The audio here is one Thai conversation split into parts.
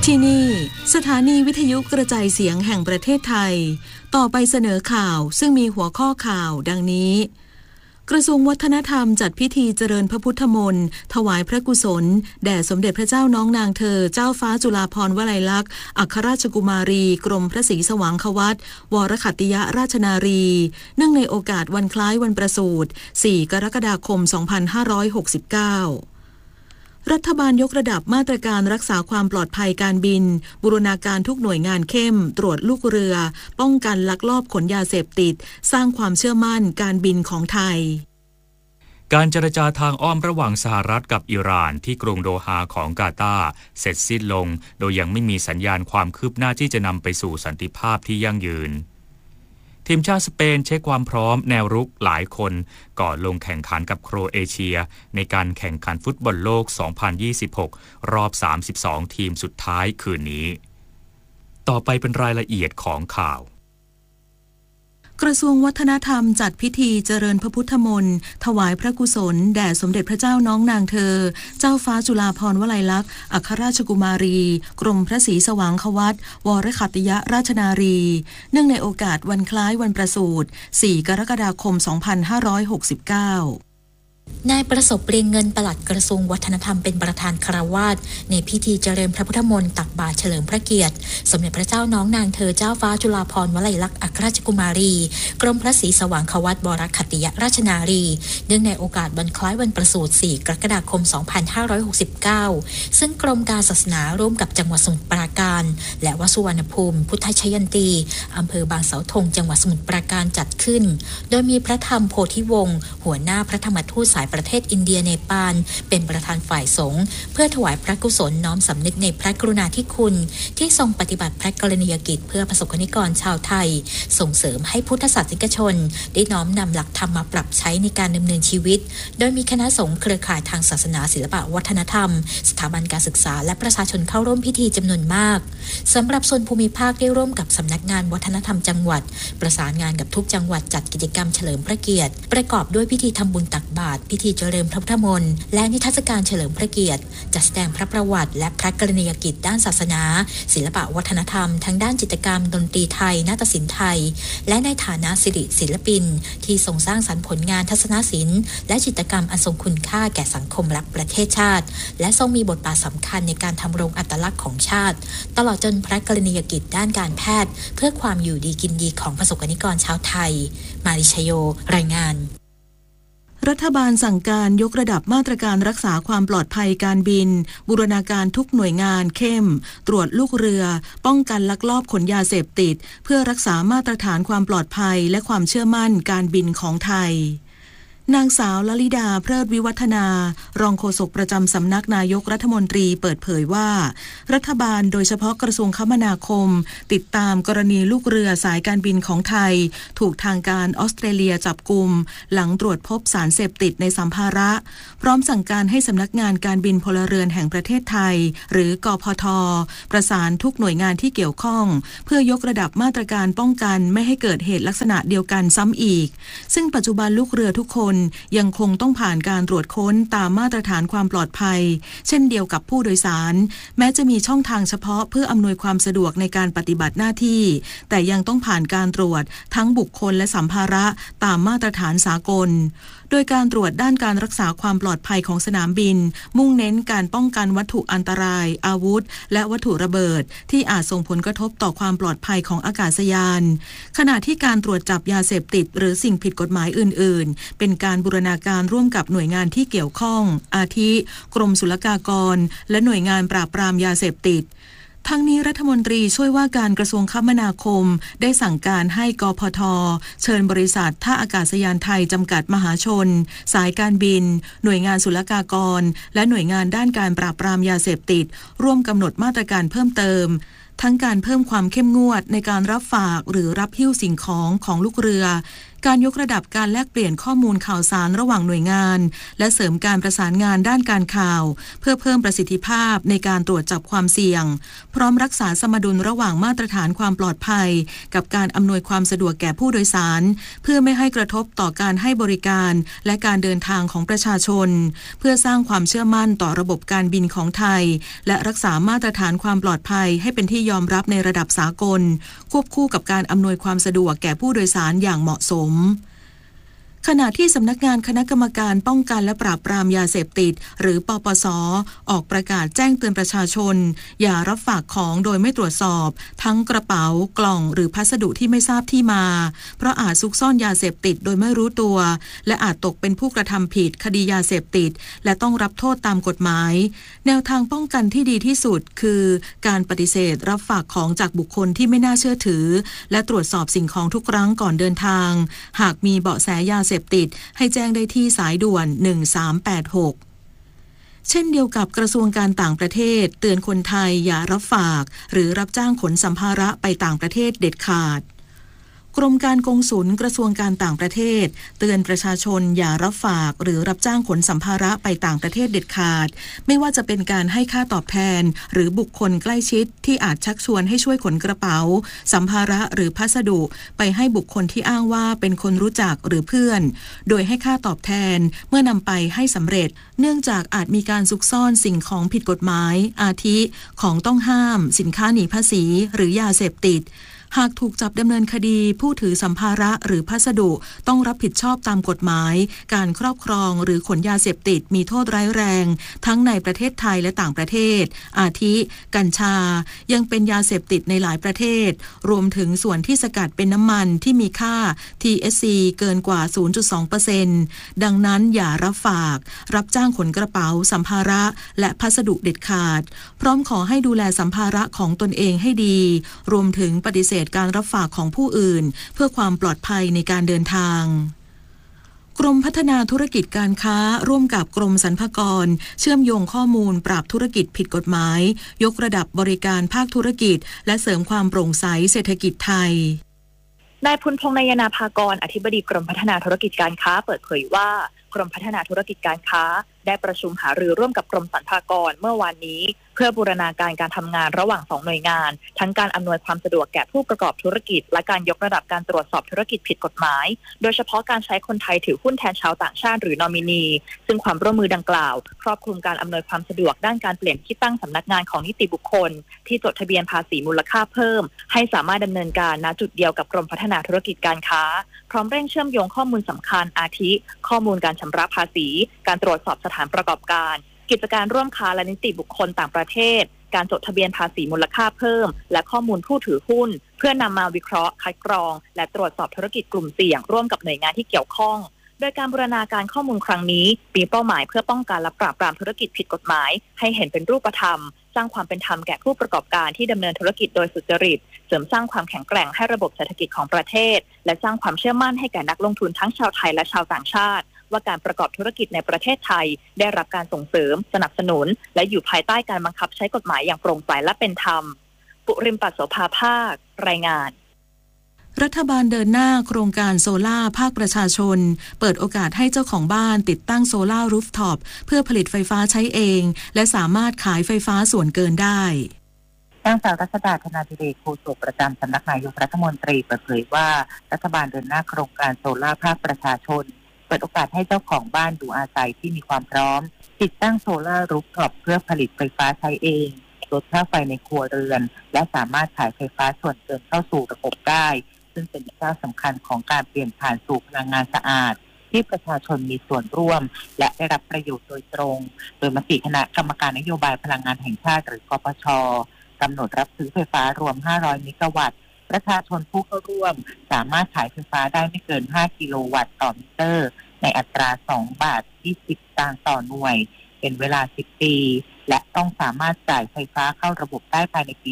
ที่นี่สถานีวิทยุกระจายเสียงแห่งประเทศไทยต่อไปเสนอข่าวซึ่งมีหัวข้อข่าวดังนี้กระทรวงวัฒนธรรมจัดพิธีเจริญพระพุทธมนต์ถวายพระกุศลแด่สมเด็จพระเจ้าน้องนางเธอเจ้าฟ้าจุฬาภรณ์วลัยลักษณ์อัครราชกุมารีกรมพระศรีสว่างควัตรวรขัตติยราชนารีเนื่องในโอกาสวันคล้ายวันประสูติ4กรกฎาคม2569รัฐบาลยกระดับมาตรการรักษาความปลอดภัยการบินบูรณาการทุกหน่วยงานเข้มตรวจลูกเรือป้องกันลักลอบขนยาเสพติดสร้างความเชื่อมั่นการบินของไทยการเจรจาทางอ้อมระหว่างสหรัฐกับอิหร่านที่กรุงโดฮาของกาตาร์เสร็จสิ้นลงโดยยังไม่มีสัญญาณความคืบหน้าที่จะนำไปสู่สันติภาพที่ยั่งยืนทีมชาติสเปนเช็คความพร้อมแนวรุกหลายคนก่อนลงแข่งขันกับโครเอเชียในการแข่งขันฟุตบอลโลก 2026 รอบ 32 ทีมสุดท้ายคืนนี้ต่อไปเป็นรายละเอียดของข่าวกระทรวงวัฒนธรรมจัดพิธีเจริญพระพุทธมนต์ถวายพระกุศลแด่สมเด็จพระเจ้าน้องนางเธอเจ้าฟ้าจุฬาภรณ์วลัยลักษณ์อัครราชกุมารีกรมพระศรีสว่างควัตรวรขัตติยราชนารีเนื่องในโอกาสวันคล้ายวันประสูติ4กรกฎาคม2569 นายประสบเปรียงเงินปลัดกระทรวงวัฒนธรรมเป็นประธานคารวาสในพิธีเจริญพระพุทธมนต์ตักบาตรเฉลิมพระเกียรติสมเด็จพระเจ้าน้องนางเธอเจ้าฟ้าจุฬาภรณ์วลัยลักษณ์อัครราชกุมารีกรมพระศรีสว่างควัตรวรขัตติยราชนารีเนื่องในโอกาสวันคล้ายวันประสูติ4กรกฎาคม2569ซึ่งกรมการศาสนาร่วมกับจังหวัดสมุทรปราการและวัดสุวรรณภูมิพุทธชยันตีอำเภอบางเสาธงจังหวัดสมุทรปราการจัดขึ้นโดยมีพระธรรมโพธิวงศ์หัวหน้าพระธรรมทูตสายประเทศอินเดียเนปาลเป็นประธานฝ่ายสงฆ์เพื่อถวายพระกุศลน้อมสำนึกในพระกรุณาธิคุณที่ทรงปฏิบัติพระกรณียกิจเพื่อประสบกนิกรชาวไทยส่งเสริมให้พุทธศาสนิกชนได้น้อมนำหลักธรรมมาปรับใช้ในการดำเนินชีวิตโดยมีคณะสงฆ์เครือข่ายทางศาสนาศิลปวัฒนธรรมสถาบันการศึกษาและประชาชนเข้าร่วมพิธีจำนวนมากสำหรับส่วนภูมิภาคได้ร่วมกับสำนักงานวัฒนธรรมจังหวัดประสานงานกับทุกจังหวัดจัดกิจกรรมเฉลิมพระเกียรติประกอบด้วยพิธีทำบุญตักบาตรพิธีเจริญพระพุทธมนต์และนิทรรศการเฉลิมพระเกียรติจัดแสดงพระประวัติและพระกรณียกิจด้านศาสนาศิลปวัฒนธรรมทั้งด้านจิตรกรรมดนตรีไทยนาฏศิลป์ไทยและในฐานะศิลปินที่ทรงสร้างสรรค์ผลงานทัศนศิลป์และจิตรกรรมอันทรงคุณค่าแก่สังคมและประเทศชาติและทรงมีบทบาทสำคัญในการทำรงอัตลักษณ์ของชาติตลอดจนพระกรณียกิจด้านการแพทย์เพื่อความอยู่ดีกินดีของประสบกนิกรชาวไทยมาริชโยรายงานรัฐบาลสั่งการยกระดับมาตรการรักษาความปลอดภัยการบินบูรณาการทุกหน่วยงานเข้มตรวจลูกเรือป้องกันลักลอบขนยาเสพติดเพื่อรักษามาตรฐานความปลอดภัยและความเชื่อมั่นการบินของไทยนางสาวลลิดาเพลิดวิวัฒนารองโฆษกประจำสำนักนายกรัฐมนตรีเปิดเผยว่ารัฐบาลโดยเฉพาะกระทรวงคมนาคมติดตามกรณีลูกเรือสายการบินของไทยถูกทางการออสเตรเลียจับกุมหลังตรวจพบสารเสพติดในสัมภาระพร้อมสั่งการให้สำนักงานการบินพลเรือนแห่งประเทศไทยหรือกพท.ประสานทุกหน่วยงานที่เกี่ยวข้องเพื่อยกระดับมาตรการป้องกันไม่ให้เกิดเหตุลักษณะเดียวกันซ้ำอีกซึ่งปัจจุบันลูกเรือทุกคนยังคงต้องผ่านการตรวจค้นตามมาตรฐานความปลอดภัยเช่นเดียวกับผู้โดยสารแม้จะมีช่องทางเฉพาะเพื่ออำนวยความสะดวกในการปฏิบัติหน้าที่แต่ยังต้องผ่านการตรวจทั้งบุคคลและสัมภาระตามมาตรฐานสากลโดยการตรวจด้านการรักษาความปลอดภัยของสนามบินมุ่งเน้นการป้องกันวัตถุอันตรายอาวุธและวัตถุระเบิดที่อาจส่งผลกระทบต่อความปลอดภัยของอากาศยานขณะที่การตรวจจับยาเสพติดหรือสิ่งผิดกฎหมายอื่นๆเป็นการบูรณาการร่วมกับหน่วยงานที่เกี่ยวข้องอาทิกรมศุลกากรและหน่วยงานปราบปรามยาเสพติดทั้งนี้รัฐมนตรีช่วยว่าการกระทรวงคมนาคมได้สั่งการให้กพท.เชิญบริษัทท่าอากาศยานไทยจำกัดมหาชนสายการบินหน่วยงานศุลกากรและหน่วยงานด้านการปราบปรามยาเสพติดร่วมกำหนดมาตรการเพิ่มเติมทั้งการเพิ่มความเข้มงวดในการรับฝากหรือรับหิ้วสิ่งของลูกเรือการยกระดับการแลกเปลี่ยนข้อมูลข่าวสารระหว่างหน่วยงานและเสริมการประสานงานด้านการข่าวเพื่อเพิ่มประสิทธิภาพในการตรวจจับความเสี่ยงพร้อมรักษาสมดุลระหว่างมาตรฐานความปลอดภัยกับการอำนวยความสะดวกแก่ผู้โดยสารเพื่อไม่ให้กระทบต่อการให้บริการและการเดินทางของประชาชนเพื่อสร้างความเชื่อมั่นต่อระบบการบินของไทยและรักษามาตรฐานความปลอดภัยให้เป็นที่ยอมรับในระดับสากลควบคู่กับการอำนวยความสะดวกแก่ผู้โดยสารอย่างเหมาะสมขณะที่สำนักงานคณะกรรมการป้องกันและปราบปรามยาเสพติดหรือปปส.ออกประกาศแจ้งเตือนประชาชนอย่ารับฝากของโดยไม่ตรวจสอบทั้งกระเป๋ากล่องหรือพัสดุที่ไม่ทราบที่มาเพราะอาจซุกซ่อนยาเสพติดโดยไม่รู้ตัวและอาจตกเป็นผู้กระทำผิดคดียาเสพติดและต้องรับโทษตามกฎหมายแนวทางป้องกันที่ดีที่สุดคือการปฏิเสธรับฝากของจากบุคคลที่ไม่น่าเชื่อถือและตรวจสอบสิ่งของทุกครั้งก่อนเดินทางหากมีเบาะแสยาเสพติดให้แจ้งได้ที่สายด่วน1386เช่นเดียวกับกระทรวงการต่างประเทศเตือนคนไทยอย่ารับฝากหรือรับจ้างขนสัมภาระไปต่างประเทศเด็ดขาดกรมการกงสุลกระทรวงการต่างประเทศเตือนประชาชนอย่ารับฝากหรือรับจ้างขนสัมภาระไปต่างประเทศเด็ดขาดไม่ว่าจะเป็นการให้ค่าตอบแทนหรือบุคคลใกล้ชิดที่อาจชักชวนให้ช่วยขนกระเป๋าสัมภาระหรือพัสดุไปให้บุคคลที่อ้างว่าเป็นคนรู้จักหรือเพื่อนโดยให้ค่าตอบแทนเมื่อนำไปให้สำเร็จเนื่องจากอาจมีการซุกซ่อนสิ่งของผิดกฎหมายอาทิของต้องห้ามสินค้าหนีภาษีหรือยาเสพติดหากถูกจับดำเนินคดีผู้ถือสัมภาระหรือพัสดุต้องรับผิดชอบตามกฎหมายการครอบครองหรือขนยาเสพติดมีโทษร้ายแรงทั้งในประเทศไทยและต่างประเทศอาทิกัญชายังเป็นยาเสพติดในหลายประเทศรวมถึงส่วนที่สกัดเป็นน้ำมันที่มีค่า THC เกินกว่า 0.2% ดังนั้นอย่ารับฝากรับจ้างขนกระเป๋าสัมภาระและพัสดุเด็ดขาดพร้อมขอให้ดูแลสัมภาระของตนเองให้ดีรวมถึงปฏิเสธการรับฝากของผู้อื่นเพื่อความปลอดภัยในการเดินทางกรมพัฒนาธุรกิจการค้าร่วมกับกรมสรรพากรเชื่อมโยงข้อมูลปราบธุรกิจผิดกฎหมายยกระดับบริการภาคธุรกิจและเสริมความโปร่งใสเศรษฐกิจไทยนายพุนพงษ์นายนาภากรอธิบดีกรมพัฒนาธุรกิจการค้าเปิดเผยว่ากรมพัฒนาธุรกิจการค้าได้ประชุมหารือร่วมกับกรมสรรพากรเมื่อวานนี้เพื่อบูรณาการการทำงานระหว่าง2หน่วยงานทั้งการอำนวยความสะดวกแก่ผู้ประกอบธุรกิจและการยกระดับการตรวจสอบธุรกิจผิดกฎหมายโดยเฉพาะการใช้คนไทยถือหุ้นแทนชาวต่างชาติหรือนอมินีซึ่งความร่วมมือดังกล่าวครอบคลุมการอำนวยความสะดวกด้านการเปลี่ยนที่ตั้งสำนักงานของนิติบุคคลที่จดทะเบียนภาษีมูลค่าเพิ่มให้สามารถดำเนินการณจุดเดียวกับกรมพัฒนาธุรกิจการค้าพร้อมเร่งเชื่อมโยงข้อมูลสำคัญอาทิข้อมูลการชำระภาษีการตรวจสอบสถานประกอบการกิจการร่วมค้าและนิติบุคคลต่างประเทศการจดทะเบียนภาษีมูลค่าเพิ่มและข้อมูลผู้ถือหุ้นเพื่อนำมาวิเคราะห์คัดกรองและตรวจสอบธุรกิจกลุ่มเสี่ยงร่วมกับหน่วยงานที่เกี่ยวข้องโดยการบูรณาการข้อมูลครั้งนี้มีเป้าหมายเพื่อป้องกันและปราบปรามธุรกิจผิดกฎหมายให้เห็นเป็นรูปธรรมสร้างความเป็นธรรมแก่ผู้ประกอบการที่ดำเนินธุรกิจโดยสุจริตเสริมสร้างความแข็งแกร่งให้ระบบเศรษฐกิจของประเทศและสร้างความเชื่อมั่นให้แก่นักลงทุนทั้งชาวไทยและชาวต่างชาติว่าการประกอบธุรกิจในประเทศไทยได้รับการส่งเสริมสนับสนุนและอยู่ภายใต้การบังคับใช้กฎหมายอย่างโปร่งใสและเป็นธรรมปุริมปัสโสภาภาครายงานรัฐบาลเดินหน้าโครงการโซล่าภาคประชาชนเปิดโอกาสให้เจ้าของบ้านติดตั้งโซล่ารูฟท็อปเพื่อผลิตไฟฟ้าใช้เองและสามารถขายไฟฟ้าส่วนเกินได้นางสาวรัชดาธนาดิเรกโฆษกประจำสำนักนายกรัฐมนตรีเปิดเผยว่ารัฐบาลเดินหน้าโครงการโซล่าภาคประชาชนเปิดโอกาสให้เจ้าของบ้านอยู่อาศัยที่มีความพร้อมติดตั้งโซล่ารูฟท็อปเพื่อผลิตไฟฟ้าใช้เองลดค่าไฟในครัวเรือนและสามารถขายไฟฟ้าส่วนเกินเข้าสู่ระบบได้ซึ่งเป็นก้าวสำคัญของการเปลี่ยนผ่านสู่พลังงานสะอาดที่ประชาชนมีส่วนร่วมและได้รับประโยชน์โดยตรงโดยมติคณะกรรมการนโยบายพลังงานแห่งชาติหรือกปช.กำหนดรับซื้อไฟฟ้ารวม500เมกะวัตต์ประชาชนผู้เข้าร่วมสามารถขายไฟฟ้าได้ไม่เกิน5กิโลวัตต์ต่อมิเตอร์ในอัตรา2.20 บาทต่อหน่วยเป็นเวลา10ปีและต้องสามารถจ่ายไฟฟ้าเข้าระบบได้ภายในปี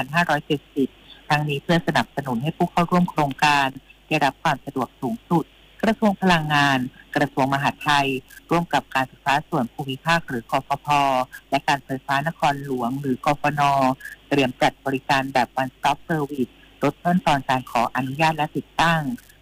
2570ทั้งนี้เพื่อสนับสนุนให้ผู้เข้าร่วมโครงการได้รับความสะดวกสูงสุดกระทรวงพลังงานกระทรวงมหาดไทยร่วมกับการไฟฟ้าส่วนภูมิภาคหรือกฟผ.และการไฟฟ้านครหลวงหรือกฟน.เตรียมจัดบริการแบบ One Stop Service ลดขั้นตอนการขออนุญาตและติดตั้ง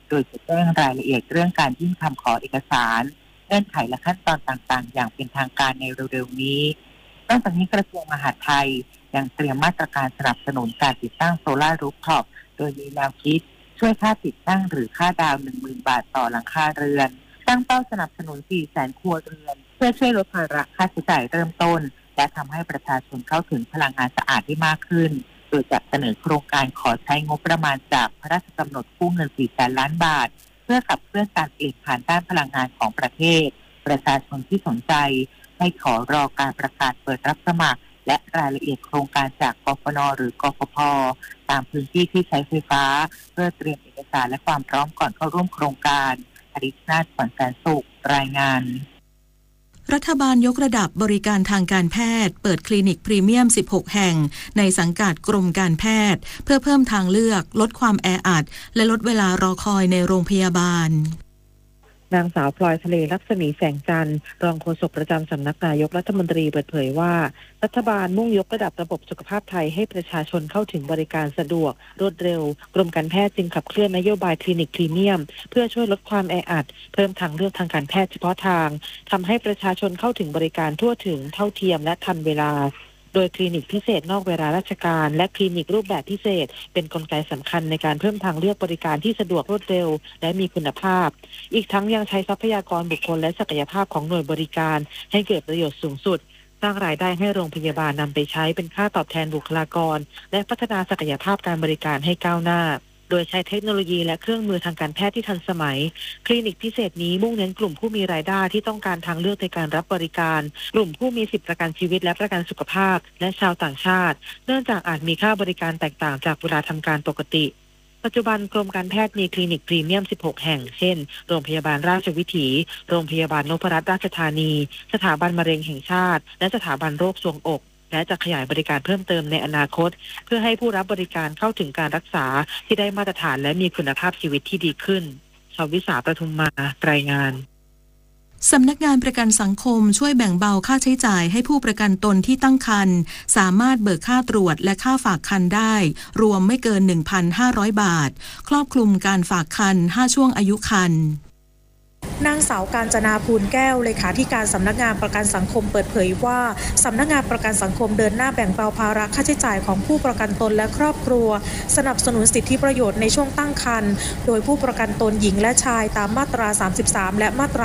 โดยจะแจ้งรายละเอียดเรื่องการยื่นคำขอเอกสารเงื่อนไขและขั้นตอนต่างๆอย่างเป็นทางการในเร็วๆนี้นอกจากนี้กระทรวงมหาดไทยยังเตรียมมาตรการสนับสนุนการติดตั้งโซลาร์รูฟท็อปโดยมีแนวคิดช่วยค่าติดตั้งหรือค่าดาว 10,000 บาทต่อหลังคาเรือนตั้งเป้าสนับสนุน 400,000 ครัวเรือนเพื่อช่วยลดภาระค่าใช้จ่ายเริ่มต้นและทำให้ประชาชนเข้าถึงพลังงานสะอาดได้มากขึ้นโดยจัดเสนอโครงการขอใช้งบประมาณจากพระราชกำหนดกู้เงิน 400,000 ล้านบาทเพื่อขับเคลื่อนการเปลี่ยนผ่านด้านพลังงานของประเทศประชาชนที่สนใจให้ขอรอการประกาศเปิดรับสมัครและรายละเอียดโครงการจากกฟน.หรือกฟผ.ตามพื้นที่ที่ใช้ไฟฟ้าเพื่อเตรียมเอกสารและความพร้อมก่อนเข้าร่วมโครงการอดิษนาถ ขวัญแสนสุขรายงานรัฐบาลยกระดับบริการทางการแพทย์เปิดคลินิกพรีเมียม 16 แห่งในสังกัดกรมการแพทย์เพื่อเพิ่มทางเลือกลดความแออัดและลดเวลารอคอยในโรงพยาบาลนางสาวพลอยทะเลลักษมีแสงจันทร์รองโฆษกประจำสำนักนายกรัฐมนตรีเปิดเผยว่ารัฐบาลมุ่งยกระดับระบบสุขภาพไทยให้ประชาชนเข้าถึงบริการสะดวกรวดเร็วกรมการแพทย์จึงขับเคลื่อนนโยบายคลินิกพรีเมียมเพื่อช่วยลดความแออัดเพิ่มทางเลือกทางการแพทย์เฉพาะทางทำให้ประชาชนเข้าถึงบริการทั่วถึงเท่าเทียมและทันเวลาโดยคลินิกพิเศษนอกเวลาราชการและคลินิกรูปแบบพิเศษเป็นกลไกสำคัญในการเพิ่มทางเลือกบริการที่สะดวกรวดเร็วและมีคุณภาพอีกทั้งยังใช้ทรัพยากรบุคคลและศักยภาพของหน่วยบริการให้เกิดประโยชน์สูงสุดสร้างรายได้ให้โรงพยาบาลนำไปใช้เป็นค่าตอบแทนบุคลากรและพัฒนาศักยภาพการบริการให้ก้าวหน้าโดยใช้เทคโนโลยีและเครื่องมือทางการแพทย์ที่ทันสมัยคลินิกพิเศษนี้มุ่งเน้นกลุ่มผู้มีรายได้ที่ต้องการทางเลือกในการรับบริการกลุ่มผู้มีสิทธิประกันชีวิตและประกันสุขภาพและชาวต่างชาติเนื่องจากอาจมีค่าบริการแตกต่างจากเวลาทำการปกติปัจจุบันกรมการแพทย์มีคลินิกพรีเมียม 16 แห่งเช่นโรงพยาบาลราชวิถีโรงพยาบาลนพรัตน์ราชธานีสถาบันมะเร็งแห่งชาติและสถาบันโรคทรวงอกและจะขยายบริการเพิ่มเติมในอนาคตเพื่อให้ผู้รับบริการเข้าถึงการรักษาที่ได้มาตรฐานและมีคุณภาพชีวิตที่ดีขึ้นชวิสาประทุมมารายงานสำนักงานประกันสังคมช่วยแบ่งเบาค่าใช้จ่ายให้ผู้ประกันตนที่ตั้งครรภ์สามารถเบิกค่าตรวจและค่าฝากครรภ์ได้รวมไม่เกิน 1,500 บาทครอบคลุมการฝากครรภ์5ช่วงอายุครรภ์นางสาวกาญจนาภูลแก้วเลขาธิการสำนักงานประกันสังคมเปิดเผยว่าสำนักงานประกันสังคมเดินหน้าแบ่งเบาภาระค่าใช้จ่ายของผู้ประกันตนและครอบครัวสนับสนุนสิทธิประโยชน์ในช่วงตั้งครรภ์โดยผู้ประกันตนหญิงและชายตามมาตรา 33 และมาตรา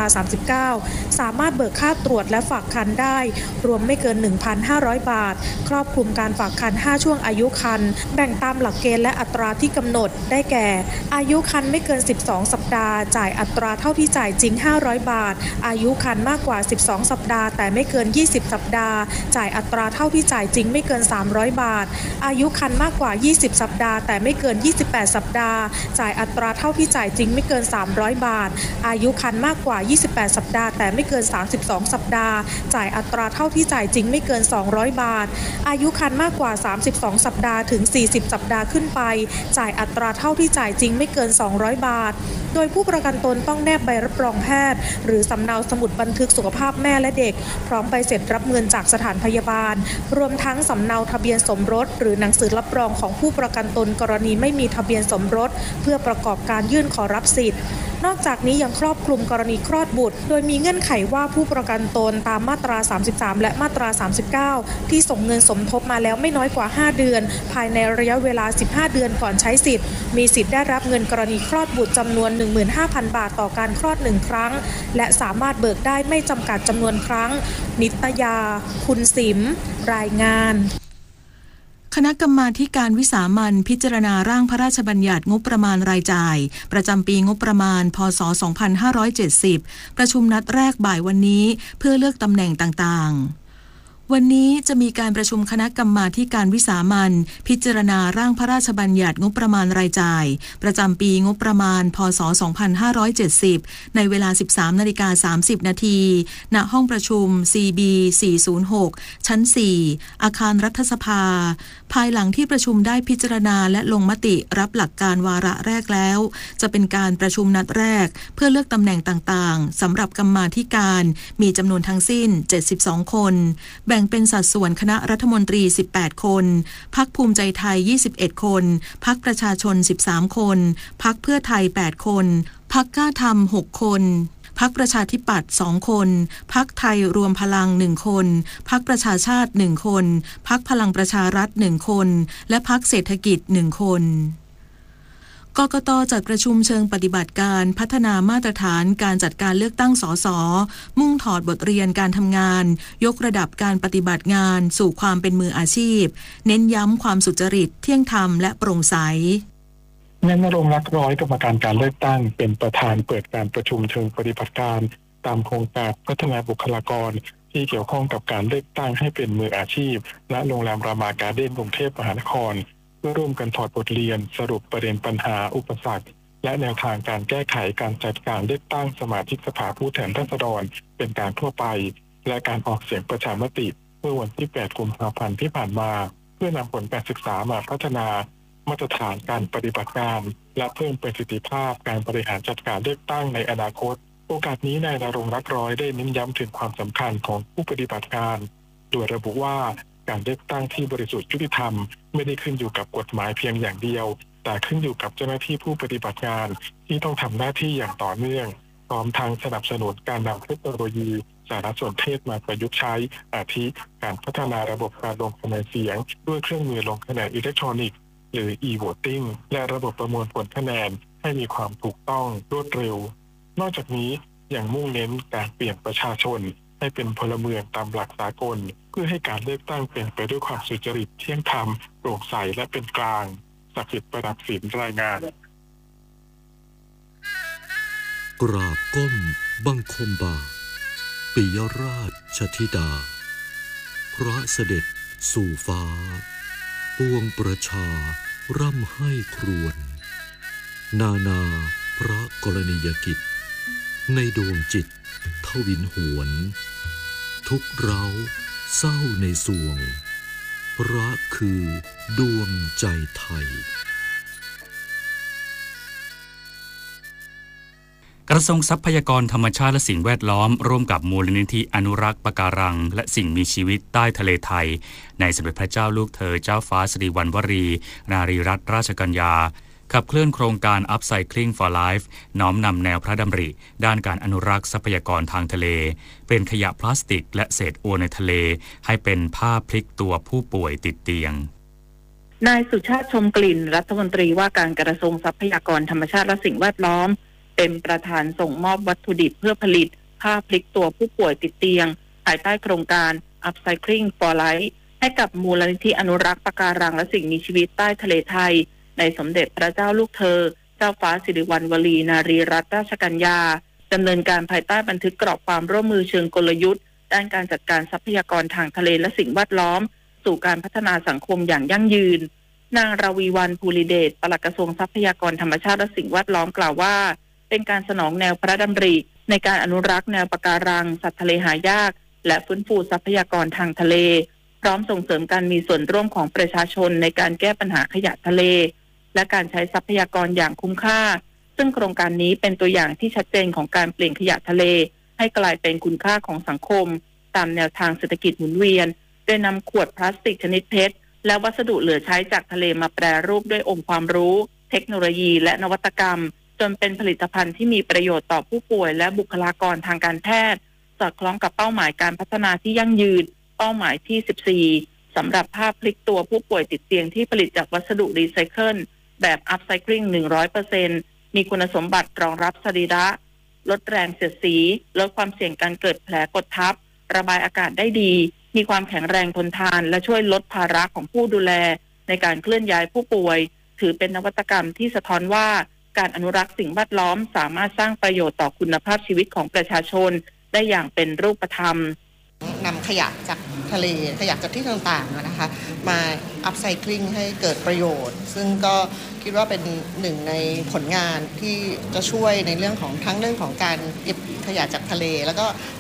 39 สามารถเบิกค่าตรวจและฝากครรภ์ได้รวมไม่เกิน 1,500 บาทครอบคลุมการฝากครรภ์5ช่วงอายุครรภ์แบ่งตามหลักเกณฑ์และอัตราที่กำหนดได้แก่อายุครรภ์ไม่เกิน12สัปดาห์จ่ายอัตราเท่าที่จ่ายจริง500 บาทอายุครรภ์มากกว่า12สัปดาห์แต่ไม่เกิน20สัปดาห์จ่ายอัตราเท่าที่จ่ายจริงไม่เกิน300บาทอายุครรภ์มากกว่า20สัปดาห์แต่ไม่เกิน28สัปดาห์จ่ายอัตราเท่าที่จ่ายจริงไม่เกิน300บาทอายุครรภ์มากกว่า28สัปดาห์แต่ไม่เกิน32สัปดาห์จ่ายอัตราเท่าที่จ่ายจริงไม่เกิน200บาทอายุครรภ์มากกว่า32สัปดาห์ถึง40สัปดาห์ขึ้นไปจ่ายอัตราเท่าที่จ่ายจริงไม่เกิน200บาทโดยผู้ประกันตนต้องแนบใบรับรองแพทย์หรือสำเนาสมุดบันทึกสุขภาพแม่และเด็กพร้อมใบเสร็จรับเงินจากสถานพยาบาลรวมทั้งสำเนาทะเบียนสมรสหรือหนังสือรับรองของผู้ประกันตนกรณีไม่มีทะเบียนสมรสเพื่อประกอบการยื่นขอรับสิทธิ์นอกจากนี้ยังครอบคลุมกรณีคลอดบุตรโดยมีเงื่อนไขว่าผู้ประกันตนตามมาตรา 33 และมาตรา 39 ที่ส่งเงินสมทบมาแล้วไม่น้อยกว่า5เดือนภายในระยะเวลา15เดือนก่อนใช้สิทธิ์มีสิทธิ์ได้รับเงินกรณีคลอดบุตรจำนวน 15,000 บาทต่อการคลอด1ครั้งและสามารถเบิกได้ไม่จำกัดจำนวนครั้งนิตยาคุณสิมรายงานคณะกรรมาการวิสามัญพิจารณาร่างพระราชบัญญัติงบประมาณรายจ่ายประจำปีงบประมาณพ.ศ. 2570ประชุมนัดแรกบ่ายวันนี้เพื่อเลือกตำแหน่งต่างๆวันนี้จะมีการประชุมคณะกรรมาการวิสามัญพิจารณาร่างพระราชบัญญัติงบประมาณรายจ่ายประจำปีงบประมาณพ.ศ. 2570ในเวลา 13:30 น.ณห้องประชุม CB 406ชั้น 4อาคารรัฐสภาภายหลังที่ประชุมได้พิจารณาและลงมติรับหลักการวาระแรกแล้วจะเป็นการประชุมนัดแรกเพื่อเลือกตำแหน่งต่างๆสำหรับกรรมาธิการมีจำนวนทั้งสิ้น72คนแบ่งบ่งเป็นสัดส่วนคณะรัฐมนตรี18คนพรรคภูมิใจไทย21คนพรรคประชาชน13คนพรรคเพื่อไทย8คนพรรคกล้าทำ6คนพรรคประชาธิปัตย์2คนพรรคไทยรวมพลัง1คนพรรคประชาชาติ1คนพรรคพลังประชารัฐ1คนและพรรคเศรษฐกิจ1คนกกต.จัดประชุมเชิงปฏิบัติการพัฒนามาตรฐานการจัดการเลือกตั้งสส.มุ่งถอดบทเรียนการทำงานยกระดับการปฏิบัติงานสู่ความเป็นมืออาชีพเน้นย้ำความสุจริตเที่ยงธรรมและโปร่งใสนายณรงค์ ลักษณ์ร้อยกรรมการการเลือกตั้งเป็นประธานเปิดการประชุมเชิงปฏิบัติการตามโครงการพัฒนาบุคลากรที่เกี่ยวข้องกับการเลือกตั้งให้เป็นมืออาชีพณโรงแรมรามาการ์เด้นกรุงเทพมหานครเพื่อร่วมกันถอดบทเรียนสรุปประเด็นปัญหาอุปสรรคและแนวทางการแก้ไขการจัดการเลือกตั้งสมาชิกสภาผู้แทนราษฎรเป็นการทั่วไปและการออกเสียงประชามติเมื่อวันที่8กุมภาพันธ์ที่ผ่านมาเพื่อนำผลการศึกษามาพัฒนามาตรฐานการปฏิบัติงานและเพิ่มประสิทธิภาพการบริหารจัดการเลือกตั้งในอนาคตโอกาสนี้นายณรงค์ ลักษณ์ร้อยได้เน้นย้ำถึงความสำคัญของผู้ปฏิบัติงานโดยระบุว่าการเลือกตั้งที่บริสุทธิ์ยุติธรรมไม่ได้ขึ้นอยู่กับกฎหมายเพียงอย่างเดียวแต่ขึ้นอยู่กับเจ้าหน้าที่ผู้ปฏิบัติงานที่ต้องทำหน้าที่อย่างต่อเนื่องพร้อมทั้งสนับสนุนการนำเทคโนโลยีสารสนเทศมาประยุกต์ใช้อาทิการพัฒนาระบบการลงคะแนนเสียงด้วยเครื่องมือลงคะแนนอิเล็กทรอนิกส์หรือ e-voting และระบบประมวลผลคะแนนให้มีความถูกต้องรวดเร็วนอกจากนี้ยังมุ่งเน้นการเปลี่ยนประชาชนให้เป็นพลเมืองตามหลักสากลเพื่อให้การเลือกตั้งเป็นไปด้วยความสุจริตเที่ยงธรรมโปร่งใสและเป็นกลางศักดิ์สิทธิ์ประดับศิลป์รายงานกราบก้มบังคมบาทปิยราชธิดาพระเสด็จสู่ฟ้าปวงประชาร่ำให้ครวญนานาพระกรณียกิจในดวงจิตทวินหวนทุกเร้าเศร้าในสวงรักคือดวงใจไทยกระทรวงทรัพยากรธรรมชาติและสิ่งแวดล้อมร่วมกับมูลนิธิอนุรักษ์ปะการังและสิ่งมีชีวิตใต้ทะเลไทยในสมเด็จพระเจ้าลูกเธอเจ้าฟ้าสิริวัณวรีนารีรัตนราชกัญญาขับเคลื่อนโครงการ Upcycling for Life น้อมนำแนวพระดำริด้านการอนุรักษ์ทรัพยากรทางทะเลเป็นขยะพลาสติกและเศษอวนในทะเลให้เป็นผ้าพลิกตัวผู้ป่วยติดเตียงนายสุชาติชมกลิ่นรัฐมนตรีว่าการกระทรวงทรัพยากรธรรมชาติและสิ่งแวดล้อมเป็นประธานส่งมอบวัตถุดิบเพื่อผลิตผ้าพลิกตัวผู้ป่วยติดเตียงภายใต้โครงการ Upcycling for Life ให้กับมูลนิธิอนุรักษ์ปะการังและสิ่งมีชีวิตใต้ทะเลไทยในสมเด็จพระเจ้าลูกเธอเจ้าฟ้าสิริวัณวรีนารีรัตนราชกัญญาดำเนินการภายใต้บันทึกกรอบความร่วมมือเชิงกลยุทธ์ด้านการจัดการทรัพยากรทางทะเลและสิ่งแวดล้อมสู่การพัฒนาสังคมอย่างยั่งยืนนางราวีวรรณ ภูริเดชปลัดกระทรวงทรัพยากรธรรมชาติและสิ่งแวดล้อมกล่าวว่าเป็นการสนองแนวพระดำริในการอนุรักษ์แนวปะการังสัตว์ทะเลหายากและฟื้นฟูทรัพยากรทางทะเลพร้อมส่งเสริมการมีส่วนร่วมของประชาชนในการแก้ปัญหาขยะทะเลและการใช้ทรัพยากรอย่างคุ้มค่าซึ่งโครงการนี้เป็นตัวอย่างที่ชัดเจนของการเปลี่ยนขยะทะเลให้กลายเป็นคุณค่าของสังคมตามแนวทางเศรษฐกิจหมุนเวียนโดยนำขวดพลาสติกชนิดเพชรและวัสดุเหลือใช้จากทะเลมาแปรรูปด้วยองค์ความรู้เทคโนโลยีและนวัตกรรมจนเป็นผลิตภัณฑ์ที่มีประโยชน์ต่อผู้ป่วยและบุคลากรทางการแพทย์สอดคล้องกับเป้าหมายการพัฒนาที่ยั่งยืนเป้าหมายที่14สำหรับผ้าพลิกตัวผู้ป่วยติดเตียงที่ผลิตจากวัสดุรีไซเคิลแบบ Upcycling 100% มีคุณสมบัติรองรับสรีระลดแรงเสียดสีลดความเสี่ยงการเกิดแผลกดทับระบายอากาศได้ดีมีความแข็งแรงทนทานและช่วยลดภาระของผู้ดูแลในการเคลื่อนย้ายผู้ป่วยถือเป็นนวัตกรรมที่สะท้อนว่าการอนุรักษ์สิ่งแวดล้อมสามารถสร้างประโยชน์ต่อคุณภาพชีวิตของประชาชนได้อย่างเป็นรูปธรรมนำขยะจากทะเลขยะจากที่ต่างๆนะคะมา Upcycling ให้เกิดประโยชน์ซึ่งก็คิดว่าเป็นหนึ่งในผลงานที่จะช่วยในเรื่องของทั้งเรื่องของการเก็บขยะจากทะเลแล้วก็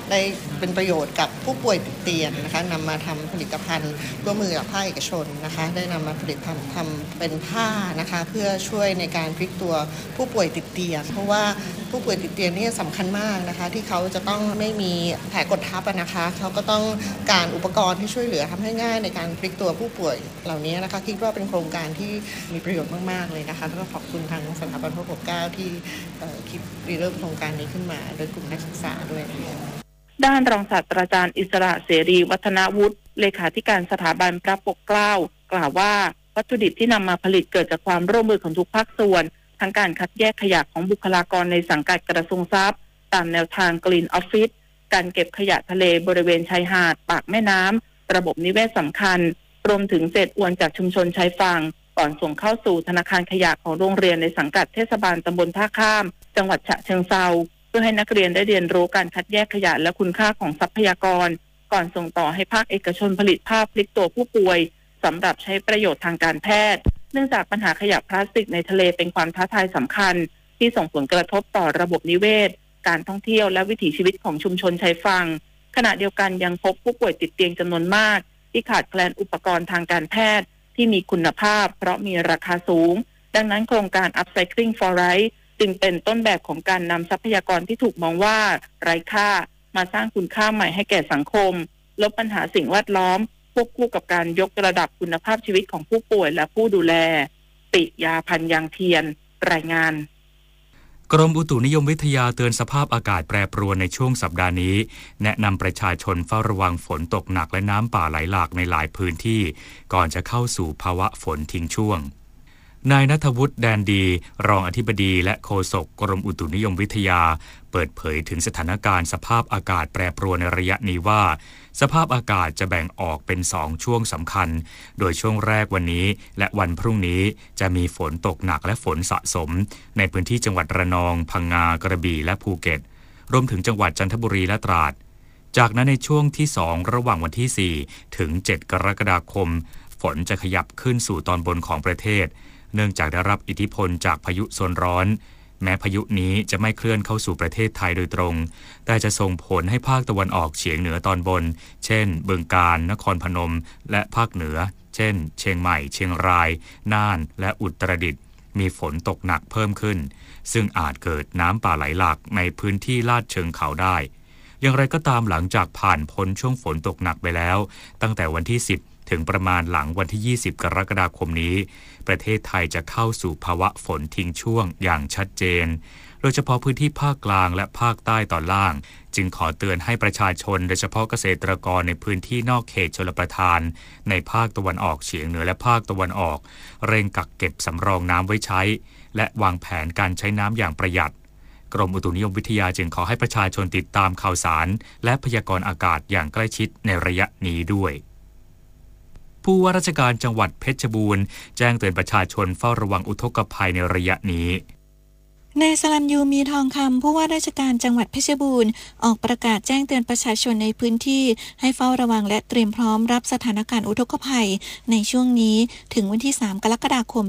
ได้เป็นประโยชน์กับผู้ป่วยติดเตียงนะคะนำมาทำผลิตภัณฑ์ร่วมมือกับภาคเอกชนนะคะได้นำมาผลิตทำเป็นผ้านะคะเพื่อช่วยในการพลิกตัวผู้ป่วยติดเตียงเพราะว่าผู้ป่วยติดเตียงนี่สำคัญมากนะคะที่เขาจะต้องไม่มีแผลกดทับนะคะเขาก็ต้องการอุปกรณ์ที่ช่วยเหลือทำให้ง่ายในการพลิกตัวผู้ป่วยเหล่านี้นะคะคิดว่าเป็นโครงการที่มีประโยชน์มากๆเลยนะคะแล้วก็ขอบคุณทางสถาบันพระปกเกล้าที่คิดเริ่มโครงการนี้ขึ้นมาโดยกลุ่มนักศึกษาด้วยด้านรองศาสตราจารย์อิสระเสรีวัฒนวุฒิเลขาธิการสถาบันพระปกเกล้ากล่าวว่าวัตถุดิบที่นำมาผลิตเกิดจากความร่วมมือของทุกภาคส่วนทั้งการคัดแยกขยะของบุคลากรในสังกัดกระทรวงทรัพย์ตามแนวทาง Green Office การเก็บขยะทะเลบริเวณชายหาดปากแม่น้ำระบบนิเวศสำคัญรวมถึงเศษอวนจากชุมชนชายฝั่งก่อนส่งเข้าสู่ธนาคารขยะของโรงเรียนในสังกัดเทศบาลตำบลท่าข้ามจังหวัดฉะเชิงเทราเพื่อให้นักเรียนได้เรียนรู้การคัดแยกขยะและคุณค่าของทรัพยากรก่อนส่งต่อให้ภาคเอกชนผลิตผ้าพลิกตัวผู้ป่วยสำหรับใช้ประโยชน์ทางการแพทย์เนื่องจากปัญหาขยะพลาสติกในทะเลเป็นความท้าทายสำคัญที่ส่งผลกระทบต่อระบบนิเวศการท่องเที่ยวและวิถีชีวิตของชุมชนชายฝั่งขณะเดียวกันยังพบผู้ป่วยติดเตียงจำนวนมากที่ขาดแคลนอุปกรณ์ทางการแพทย์ที่มีคุณภาพเพราะมีราคาสูงดังนั้นโครงการ Upcycling for Right จึงเป็นต้นแบบของการนำทรัพยากรที่ถูกมองว่าไร้ค่ามาสร้างคุณค่าใหม่ให้แก่สังคมลดปัญหาสิ่งแวดล้อมควบคู่กับการยกระดับคุณภาพชีวิตของผู้ป่วยและผู้ดูแลปิยาพันธ์ยางเทียนรายงานกรมอุตุนิยมวิทยาเตือนสภาพอากาศแปรปรวนในช่วงสัปดาห์นี้แนะนำประชาชนเฝ้าระวังฝนตกหนักและน้ำป่าไหลหลากในหลายพื้นที่ก่อนจะเข้าสู่ภาวะฝนทิ้งช่วงนายณัฐวุฒิแดนดีรองอธิบดีและโฆษกกรมอุตุนิยมวิทยาเปิดเผยถึงสถานการณ์สภาพอากาศแปรปรวนในระยะนี้ว่าสภาพอากาศจะแบ่งออกเป็น2ช่วงสำคัญโดยช่วงแรกวันนี้และวันพรุ่งนี้จะมีฝนตกหนักและฝนสะสมในพื้นที่จังหวัดระนองพังงากระบี่และภูเก็ตรวมถึงจังหวัดจันทบุรีและตราดจากนั้นในช่วงที่2ระหว่างวันที่4ถึง7กรกฎาคมฝนจะขยับขึ้นสู่ตอนบนของประเทศเนื่องจากได้รับอิทธิพลจากพายุโซนร้อนแม้พายุนี้จะไม่เคลื่อนเข้าสู่ประเทศไทยโดยตรงแต่จะส่งผลให้ภาคตะวันออกเฉียงเหนือตอนบนเช่นบึงกาฬนครพนมและภาคเหนือเช่นเชียงใหม่เชียงรายน่านและอุตรดิตถ์มีฝนตกหนักเพิ่มขึ้นซึ่งอาจเกิดน้ำป่าไหลหลากในพื้นที่ลาดเชิงเขาได้อย่างไรก็ตามหลังจากผ่านพ้นช่วงฝนตกหนักไปแล้วตั้งแต่วันที่10ถึงประมาณหลังวันที่20กรกฎาคมนี้ประเทศไทยจะเข้าสู่ภาวะฝนทิ้งช่วงอย่างชัดเจนโดยเฉพาะพื้นที่ภาคกลางและภาคใต้ตอนล่างจึงขอเตือนให้ประชาชนโดยเฉพาะเกษตรกรในพื้นที่นอกเขตชลประทานในภาคตะวันออกเฉียงเหนือและภาคตะวันออกเร่งกักเก็บสำรองน้ำไว้ใช้และวางแผนการใช้น้ำอย่างประหยัดกรมอุตุนิยมวิทยาจึงขอให้ประชาชนติดตามข่าวสารและพยากรณ์อากาศอย่างใกล้ชิดในระยะนี้ด้วยผู้ว่าราชการจังหวัดเพชรบูรณ์แจ้งเตือนประชาชนเฝ้าระวังอุทกภัยในระยะนี้นายสลันยูมีทองคำผู้ว่าราชการจังหวัดเพชรบูรณ์ออกประกาศแจ้งเตือนประชาชนในพื้นที่ให้เฝ้าระวังและเตรียมพร้อมรับสถานการณ์อุทกภัยในช่วงนี้ถึงวันที่3กรกฎาคม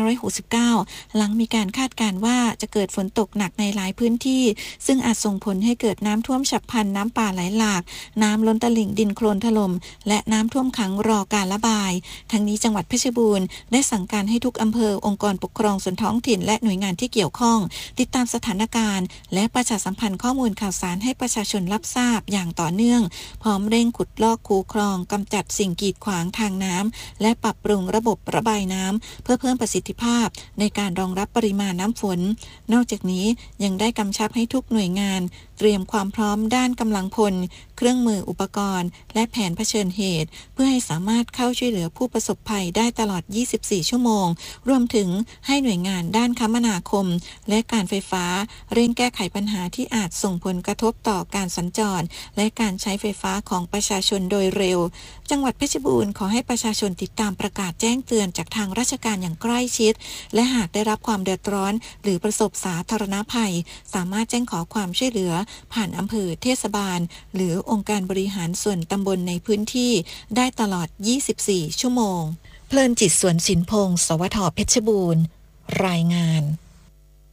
2569หลังมีการคาดการณ์ว่าจะเกิดฝนตกหนักในหลายพื้นที่ซึ่งอาจส่งผลให้เกิดน้ำท่วมฉับพลันน้ำป่าไหลหลากน้ำล้นตลิ่งดินโคลนถล่มและน้ำท่วมขังรอการระบายทั้งนี้จังหวัดเพชรบูรณ์ได้สั่งการให้ทุกอำเภอองค์กรปกครองส่วนท้องถิ่นและหน่วยงานที่เกี่ยวข้องติดตามสถานการณ์และประชาสัมพันธ์ข้อมูลข่าวสารให้ประชาชนรับทราบอย่างต่อเนื่องพร้อมเร่งขุดลอกคูคลองกำจัดสิ่งกีดขวางทางน้ำและปรับปรุงระบบระบายน้ำเพื่อเพิ่มประสิทธิภาพในการรองรับปริมาณน้ำฝนนอกจากนี้ยังได้กำชับให้ทุกหน่วยงานเตรียมความพร้อมด้านกำลังพลเครื่องมืออุปกรณ์และแผนเผชิญเหตุเพื่อให้สามารถเข้าช่วยเหลือผู้ประสบภัยได้ตลอด24ชั่วโมงรวมถึงให้หน่วยงานด้านคมนาคมและการไฟฟ้าเร่งแก้ไขปัญหาที่อาจส่งผลกระทบต่อการสัญจรและการใช้ไฟฟ้าของประชาชนโดยเร็วจังหวัดเพชรบูรณ์ขอให้ประชาชนติดตามประกาศแจ้งเตือนจากทางราชการอย่างใกล้ชิดและหากได้รับความเดือดร้อนหรือประสบสาธารณภัยสามารถแจ้งขอความช่วยเหลือผ่านอำเภอเทศบาลหรือองค์การบริหารส่วนตำบลในพื้นที่ได้ตลอด24ชั่วโมงเพลินจิตสวนสินพงศ์สวทเพชรบูรณ์รายงาน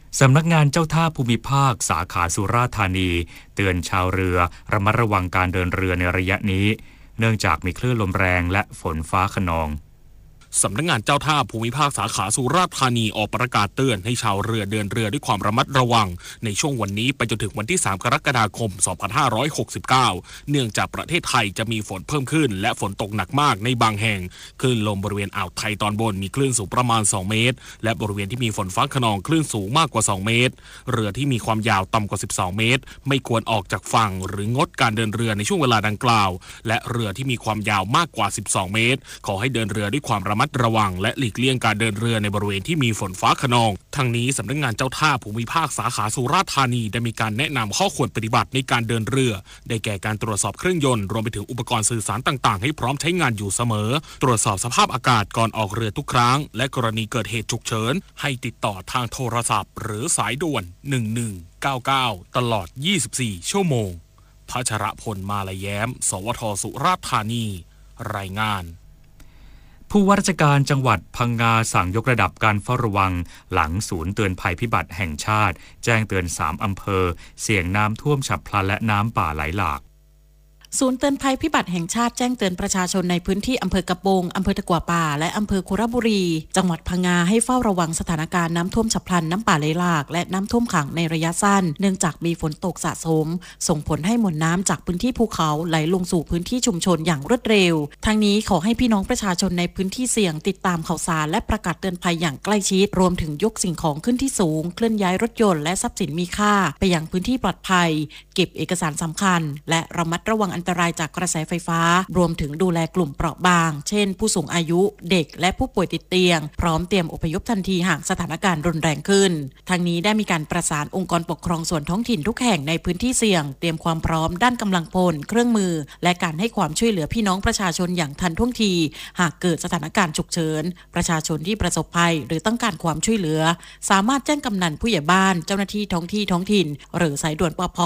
สำนักงานเจ้าท่าภูมิภาคสาขาสุราษฎร์ธานีเตือนชาวเรือระมัดระวังการเดินเรือในระยะนี้เนื่องจากมีคลื่นลมแรงและฝนฟ้าคะนองสำนักงานเจ้าท่าภูมิภาคสาขาสุราษฎร์ธานีออกประกาศเตือนให้ชาวเรือเดินเรือด้วยความระมัดระวังในช่วงวันนี้ไปจนถึงวันที่3กรกฎาคม2569เนื่องจากประเทศไทยจะมีฝนเพิ่มขึ้นและฝนตกหนักมากในบางแห่งคลื่นลมบริเวณอ่าวไทยตอนบนมีคลื่นสูงประมาณ2เมตรและบริเวณที่มีฝนฟ้าคะนองคลื่นสูงมากกว่า2เมตรเรือที่มีความยาวต่ำกว่า12เมตรไม่ควรออกจากฝั่งหรืองดการเดินเรือในช่วงเวลาดังกล่าวและเรือที่มีความยาวมากกว่า12เมตรขอให้เดินเรือด้วยความระมัดระวังและหลีกเลี่ยงการเดินเรือในบริเวณที่มีฝนฟ้าคะนองทั้งนี้สำนักงานเจ้าท่าภูมิภาคสาขาสุราษฎร์ธานีได้มีการแนะนำข้อควรปฏิบัติในการเดินเรือได้แก่การตรวจสอบเครื่องยนต์รวมไปถึงอุปกรณ์สื่อสารต่างๆให้พร้อมใช้งานอยู่เสมอตรวจสอบสภาพอากาศก่อนออกเรือทุกครั้งและกรณีเกิดเหตุฉุกเฉินให้ติดต่อทางโทรศัพท์หรือสายด่วน1199ตลอด24ชั่วโมงพัชรพลมาลาแย้มสวทสุราษฎร์ธานีรายงานผู้ว่าราชการจังหวัดพังงาสั่งยกระดับการเฝ้าระวังหลังศูนย์เตือนภัยพิบัติแห่งชาติแจ้งเตือน3อำเภอเสี่ยงน้ำท่วมฉับพลันและน้ำป่าไหลหลากศูนย์เตือนภัยพิบัติแห่งชาติแจ้งเตือนประชาชนในพื้นที่อำเภอกระโปงอำเภอตะกั่วป่าและอำเภอคุระบุรีจังหวัดพังงาให้เฝ้าระวังสถานการณ์น้ำท่วมฉับพลันน้ำป่าไหลหลากและน้ำท่วมขังในระยะสั้นเนื่องจากมีฝนตกสะสมส่งผลให้มวลน้ำจากพื้นที่ภูเขาไหลลงสู่พื้นที่ชุมชนอย่างรวดเร็วทั้งนี้ขอให้พี่น้องประชาชนในพื้นที่เสี่ยงติดตามข่าวสารและประกาศเตือนภัยอย่างใกล้ชิดรวมถึงยกสิ่งของขึ้นที่สูงเคลื่อนย้ายรถยนต์และทรัพย์สินมีค่าไปยังพื้นที่ปลอดภัยเก็บเอกสารสำคัญและระมัดระวังอันตรายจากกระแสไฟฟ้ารวมถึงดูแลกลุ่มเปราะบางเช่นผู้สูงอายุเด็กและผู้ป่วยติดเตียงพร้อมเตรียมอพยพทันทีหากสถานการณ์รุนแรงขึ้นทางนี้ได้มีการประสานองค์กรปกครองส่วนท้องถิ่นทุกแห่งในพื้นที่เสี่ยงเตรียมความพร้อมด้านกำลังพลเครื่องมือและการให้ความช่วยเหลือพี่น้องประชาชนอย่างทันท่วงทีหากเกิดสถานการณ์ฉุกเฉินประชาชนที่ประสบภัยหรือต้องการความช่วยเหลือสามารถแจ้งกำนันผู้ใหญ่บ้านเจ้าหน้าที่ท้องถิ่นหรือสายด่วนปภ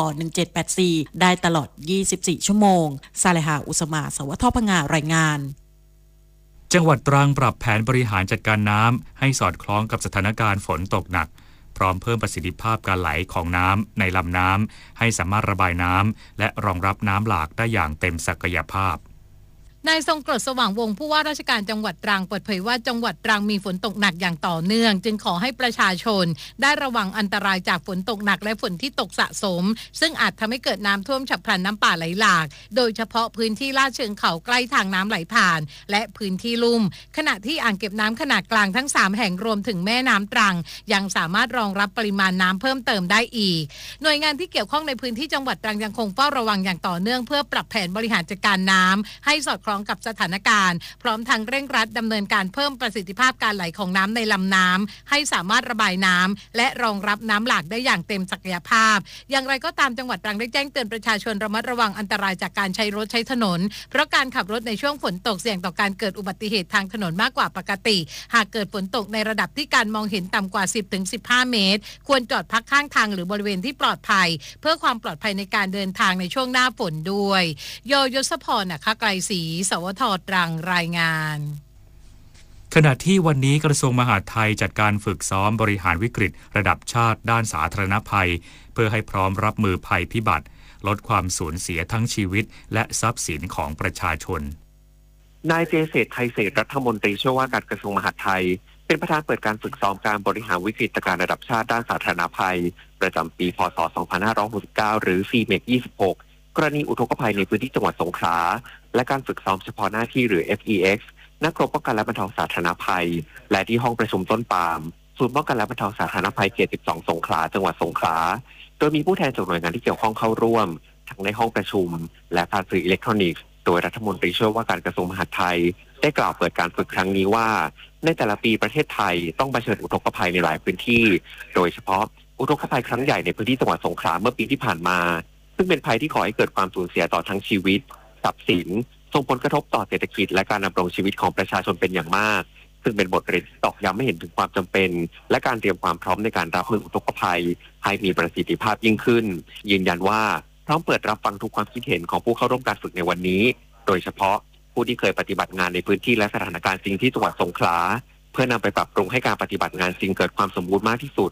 1784ได้ตลอด24ชั่วโมงซาเลหาอุสมาสวทพังงารายงานจังหวัดตรังปรับแผนบริหารจัดการน้ำให้สอดคล้องกับสถานการณ์ฝนตกหนักพร้อมเพิ่มประสิทธิภาพการไหลของน้ำในลำน้ำให้สามารถระบายน้ำและรองรับน้ำหลากได้อย่างเต็มศักยภาพนายทรงกรดสว่างวงศ์ผู้ว่าราชการจังหวัดตรังเปิดเผยว่าจังหวัดตรังมีฝนตกหนักอย่างต่อเนื่องจึงขอให้ประชาชนได้ระวังอันตรายจากฝนตกหนักและฝนที่ตกสะสมซึ่งอาจทำให้เกิดน้ำท่วมฉับพลันน้ำป่าไหลหลากโดยเฉพาะพื้นที่ลาดเชิงเขาใกล้ทางน้ำไหลผ่านและพื้นที่ลุ่มขณะที่อ่างเก็บน้ำขนาดกลางทั้ง3แห่งรวมถึงแม่น้ำตรังยังสามารถรองรับปริมาณน้ำเพิ่มเติมได้อีกหน่วยงานที่เกี่ยวข้องในพื้นที่จังหวัดตรังยังคงเฝ้าระวังอย่างต่อเนื่องเพื่อปรับแผนบริหารจัดการน้ำให้สอดคล้องกับสถานการณ์พร้อมทั้งเร่งรัดดำเนินการเพิ่มประสิทธิภาพการไหลของน้ำในลำน้ำให้สามารถระบายน้ำและรองรับน้ำหลากได้อย่างเต็มศักยภาพอย่างไรก็ตามจังหวัดตรังได้แจ้งเตือนประชาชนระมัดระวังอันตรายจากการใช้รถใช้ถนนเพราะการขับรถในช่วงฝนตกเสี่ยงต่อการเกิดอุบัติเหตุทางถนนมากกว่าปกติหากเกิดฝนตกในระดับที่การมองเห็นต่ำกว่า 10-15 เมตรควรจอดพักข้างทางหรือบริเวณที่ปลอดภัยเพื่อความปลอดภัยในการเดินทางในช่วงหน้าฝนด้วยยศพรไกรศรีสวทตรังรายงานขณะที่วันนี้กระทรวงมหาดไทยจัดการฝึกซ้อมบริหารวิกฤตระดับชาติด้านสาธารณภัยเพื่อให้พร้อมรับมือภัยพิบัติลดความสูญเสียทั้งชีวิตและทรัพย์สินของประชาชนนายเจเษฐไทยเศรษฐ์รัฐมนตรีช่วยว่าการกระทรวงมหาดไทยเป็นประธานเปิดการฝึกซ้อมการบริหารวิกฤตการณ์ระดับชาติด้านสาธารณภัยประจำปีพ.ศ. 2569หรือ CMEC 26กรณีอุทกภัยในพื้นที่จังหวัดสงขลาและการฝึกซ้อมเฉพาะหน้าที่หรือ FEX นักรบป้องกันและบรรเทาสาธารณภัยและที่ห้องประชุมต้นปาล์มศูนย์ป้องกันและบรรเทาสาธารณภัยเขต 12 สงขลาจังหวัดสงขลาโดยมีผู้แทนจากหน่วยงานที่เกี่ยวข้องเข้าร่วมทั้งในห้องประชุมและผ่านสื่ออิเล็กทรอนิกส์โดยรัฐมนตรีช่วยว่าการกระทรวงมหาดไทยได้กล่าวเปิดการฝึกครั้งนี้ว่าในแต่ละปีประเทศไทยต้องเผชิญอุทกภัยในหลายพื้นที่โดยเฉพาะอุทกภัยครั้งใหญ่ในพื้นที่จังหวัดสงขลาเมื่อปีที่ผ่านมาซึ่งเป็นภัยที่ก่อให้เกิดความสูญเสียต่อทั้งชีวิตทรัพย์สินส่งผลกระทบต่อเศรษฐกิจและการดำรงชีวิตของประชาชนเป็นอย่างมากซึ่งเป็นบทเรียนที่ตอกย้ำให้เห็นถึงความจำเป็นและการเตรียมความพร้อมในการรับมืออุทกภัยให้มีประสิทธิภาพยิ่งขึ้นยืนยันว่าพร้อมเปิดรับฟังทุกความคิดเห็นของผู้เข้าร่วมการฝึกในวันนี้โดยเฉพาะผู้ที่เคยปฏิบัติงานในพื้นที่และสถานการณ์จริงที่จังหวัดสงขลาเพื่อนำไปปรับปรุงให้การปฏิบัติงานจริงเกิดความสมบูรณ์มากที่สุด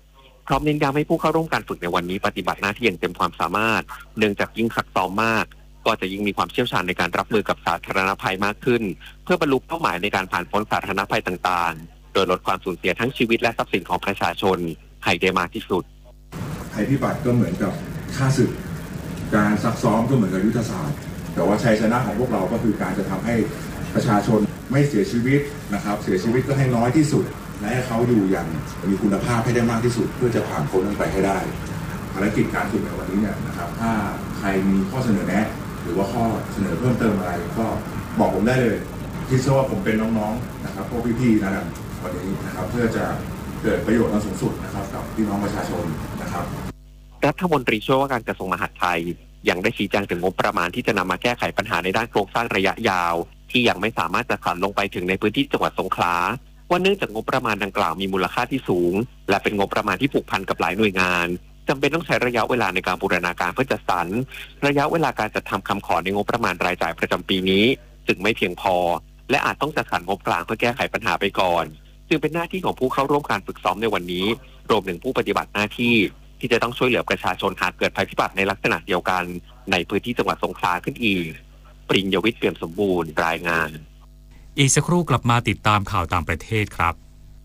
พร้อมเน้นย้ำให้ผู้เข้าร่วมการฝึกในวันนี้ปฏิบัติหน้าที่อย่างเต็มความสามารถเนื่องจากยิ่งซักซ้อมมากก็จะยิ่งมีความเชี่ยวชาญในการรับมือกับสาธารณภัยมากขึ้นเพื่อบรรลุเป้าหมายในการผ่านพ้นสาธารณภัยต่างๆโดยลดความสูญเสียทั้งชีวิตและทรัพย์สินของประชาชนให้ได้มากที่สุดภัยพิบัติก็เหมือนกับฆ่าศึกการซักซ้อมก็เหมือนกับยุทธศาสตร์แต่ว่าชัยชนะของพวกเราก็คือการจะทำให้ประชาชนไม่เสียชีวิตนะครับเสียชีวิตก็ให้น้อยที่สุดและให้เขาอยู่อย่างมีคุณภาพให้ได้มากที่สุดเพื่อจะผ่านพ้นไปให้ได้ภารกิจการฝึกในวันนี้เนี่ยนะครับถ้าใครมีข้อเสนอแนะหรือว่าข้อเสนอเพิ่มเติมอะไรก็บอกผมได้เลยคิดซะว่าผมเป็นน้องๆนะครับพวกพี่ๆนะครับวันนี้นะครับเพื่อจะเกิดประโยชน์สูงสุดนะครับกับพี่น้องประชาชนนะครับรัฐมนตรีช่วยว่าการกระทรวงมหาดไทยยังได้ชี้แจงถึงงบประมาณที่จะนำมาแก้ไขปัญหาในด้านโครงสร้างระยะยาวที่ยังไม่สามารถจัดสรรลงไปถึงในพื้นที่จังหวัดสงขลาว่าเนื่องจากงบประมาณดังกล่าวมีมูลค่าที่สูงและเป็นงบประมาณที่ผูกพันกับหลายหน่วยงานจำเป็นต้องใช้ระยะเวลาในการบูรณาการเพื่อจัดสรรระยะเวลาการจัดทำคำขอในงบประมาณรายจ่ายประจำปีนี้จึงไม่เพียงพอและอาจต้องจัดสรรงบกลางเพื่อแก้ไขปัญหาไปก่อนจึงเป็นหน้าที่ของผู้เข้าร่วมการฝึกซ้อมในวันนี้รวมถึงผู้ปฏิบัติหน้าที่ที่จะต้องช่วยเหลือประชาชนหากเกิดภัยพิบัติในลักษณะเดียวกันในพื้นที่จังหวัดสงขลาขึ้นอีกปริญญวิทย์เปี่ยมสมบูรณ์รายงานอีกสักครู่กลับมาติดตามข่าวต่างประเทศครับ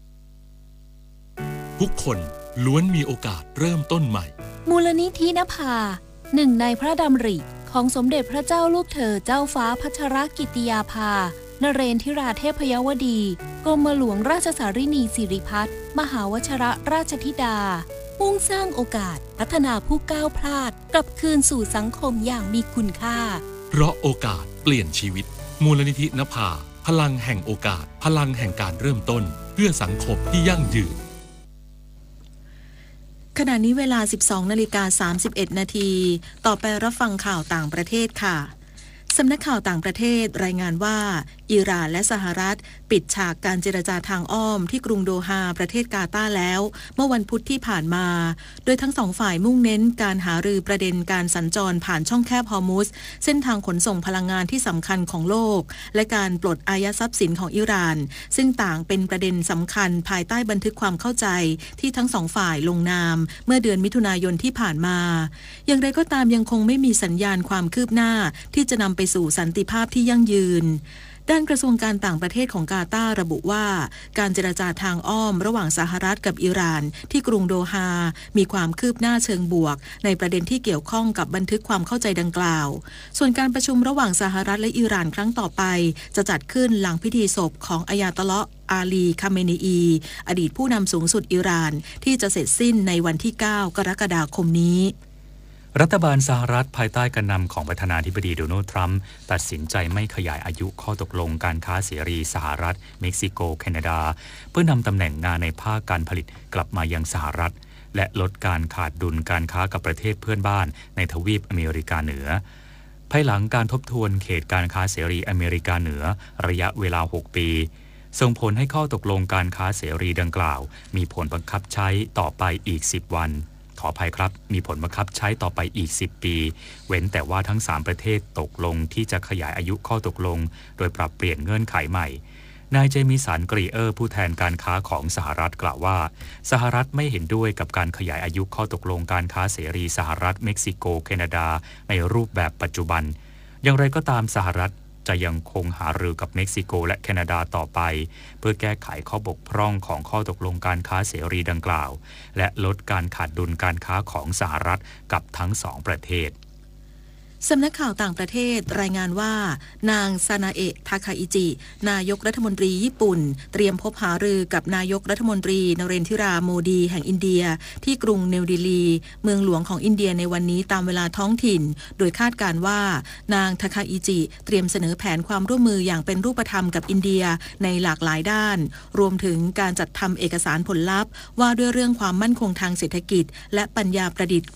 ทุกคนล้วนมีโอกาสเริ่มต้นใหม่มูลนิธินภาหนึ่งในพระดำริของสมเด็จพระเจ้าลูกเธอเจ้าฟ้าพัชรกิติยาภานเรนทิราเทพยวดีกรมหลวงราชสารินีสิริพัฒน์มหาวชิรราชธิดามุ่งสร้างโอกาสพัฒนาผู้ก้าวพลาดกลับคืนสู่สังคมอย่างมีคุณค่าเพราะโอกาสเปลี่ยนชีวิตมูลนิธินภาพลังแห่งโอกาสพลังแห่งการเริ่มต้นเพื่อสังคมที่ยั่งยืนขณะนี้เวลา 12:31 นาทีต่อไปรับฟังข่าวต่างประเทศค่ะสำนักข่าวต่างประเทศรายงานว่าอิหร่านและสหรัฐปิดฉากการเจรจาทางอ้อมที่กรุงโดฮาประเทศกาตาร์แล้วเมื่อวันพุธที่ผ่านมาโดยทั้งสองฝ่ายมุ่งเน้นการหารือประเด็นการสัญจรผ่านช่องแคบฮอร์มุซเส้นทางขนส่งพลังงานที่สำคัญของโลกและการปลดอายัดทรัพย์สินของอิหร่านซึ่งต่างเป็นประเด็นสำคัญภายใต้บันทึกความเข้าใจที่ทั้งสองฝ่ายลงนามเมื่อเดือนมิถุนายนที่ผ่านมาอย่างไรก็ตามยังคงไม่มีสัญญาณความคืบหน้าที่จะนำไปสู่สันติภาพที่ยั่งยืนด้านกระทรวงการต่างประเทศของกาตาร์ระบุว่าการเจรจาทางอ้อมระหว่างสหรัฐกับอิหร่านที่กรุงโดฮามีความคืบหน้าเชิงบวกในประเด็นที่เกี่ยวข้องกับบันทึกความเข้าใจดังกล่าวส่วนการประชุมระหว่างสหรัฐและอิหร่านครั้งต่อไปจะจัดขึ้นหลังพิธีศพของอายาตอลลอฮ์อาลีคาเมนีอีอดีตผู้นำสูงสุดอิหร่านที่จะเสร็จสิ้นในวันที่ 9 กรกฎาคมนี้รัฐบาลสหรัฐภายใต้การนำของประธานาธิบดีโดนัลด์ทรัมป์ตัดสินใจไม่ขยายอายุข้อตกลงการค้าเสรีสหรัฐเม็กซิโกแคนาดาเพื่อนำตำแหน่งงานในภาคการผลิตกลับมายังสหรัฐและลดการขาดดุลการค้ากับประเทศเพื่อนบ้านในทวีปอเมริกาเหนือภายหลังการทบทวนเขตการค้าเสรีอเมริกาเหนือระยะเวลา6 ปีส่งผลให้ข้อตกลงการค้าเสรีดังกล่าวมีผลบังคับใช้ต่อไปอีก10 วันขออภัยครับมีผลบังคับใช้ต่อไปอีก10 ปีเว้นแต่ว่าทั้ง3ประเทศตกลงที่จะขยายอายุข้อตกลงโดยปรับเปลี่ยนเงื่อนไขใหม่นายเจมิสันกรีเออร์ผู้แทนการค้าของสหรัฐกล่าวว่าสหรัฐไม่เห็นด้วยกับการขยายอายุข้อตกลงการค้าเสรีสหรัฐเม็กซิโกแคนาดาในรูปแบบปัจจุบันอย่างไรก็ตามสหรัฐจะยังคงหารือกับเม็กซิโกและแคนาดาต่อไปเพื่อแก้ไขข้อบกพร่องของข้อตกลงการค้าเสรีดังกล่าวและลดการขาดดุลการค้าของสหรัฐกับทั้ง2 ประเทศสำนักข่าวต่างประเทศรายงานว่านางซานาเอะทาคาอิจินายกรัฐมนตรีญี่ปุ่นเตรียมพบหารือกับนายกรัฐมนตรีนเรนทิราโมดีแห่งอินเดียที่กรุงนิวเดลีเมืองหลวงของอินเดียในวันนี้ตามเวลาท้องถิ่นโดยคาดการว่านางทาคาอิจิเตรียมเสนอแผนความร่วมมืออย่างเป็นรูปธรรมกับอินเดียในหลากหลายด้านรวมถึงการจัดทำเอกสารผลลัพธ์ว่าด้วยเรื่องความมั่นคงทางเศรษฐกิจและปัญญาประดิษฐ์